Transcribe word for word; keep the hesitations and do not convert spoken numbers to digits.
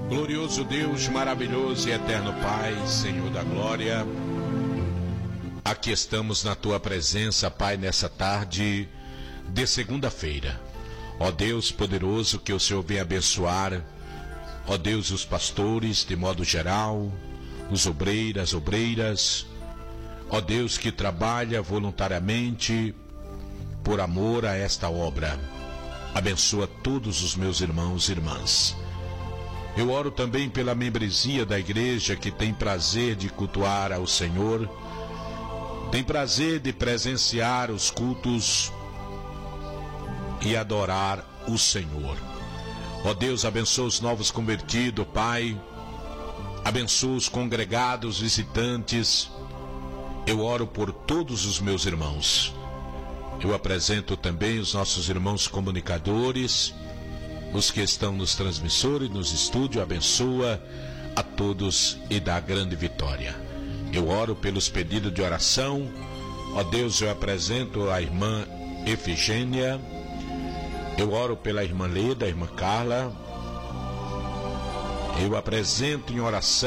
Glorioso Deus, maravilhoso e eterno Pai, Senhor da glória, aqui estamos na Tua presença, Pai, nessa tarde de segunda-feira. Ó Deus poderoso, que o Senhor venha abençoar, ó Deus, os pastores de modo geral, os obreiras, obreiras, ó Deus que trabalha voluntariamente por amor a esta obra. Abençoa todos os meus irmãos e irmãs. Eu oro também pela membresia da igreja que tem prazer de cultuar ao Senhor, tem prazer de presenciar os cultos e adorar o Senhor. Ó Deus, abençoa os novos convertidos, Pai, abençoa os congregados, visitantes. Eu oro por todos os meus irmãos. Eu apresento também os nossos irmãos comunicadores, os que estão nos transmissores, nos estúdios. Abençoa a todos e dá grande vitória. Eu oro pelos pedidos de oração. Ó Deus, eu apresento a irmã Efigênia. Eu oro pela irmã Leda, a irmã Carla. Eu apresento em oração